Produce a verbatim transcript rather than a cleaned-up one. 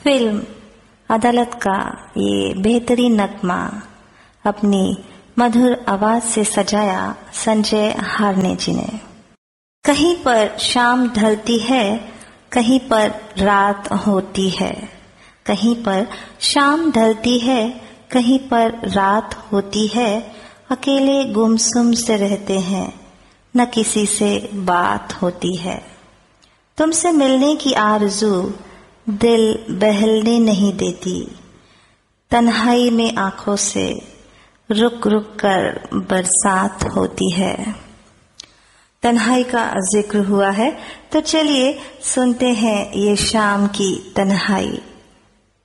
Film अदालत का ये बेहतरीन नगमा अपनी मधुर आवाज से सजाया संजय हारने जी ने। कहीं पर शाम ढलती है, कहीं पर रात होती है, कहीं पर शाम ढलती है, कहीं पर रात होती है। अकेले गुमसुम से रहते हैं, न किसी से बात होती है। तुमसे मिलने की आरज़ू दिल बहलने नहीं देती, तन्हाई में आंखों से रुक रुक कर बरसात होती है। तन्हाई का जिक्र हुआ है, तो चलिए सुनते हैं ये शाम की तन्हाई।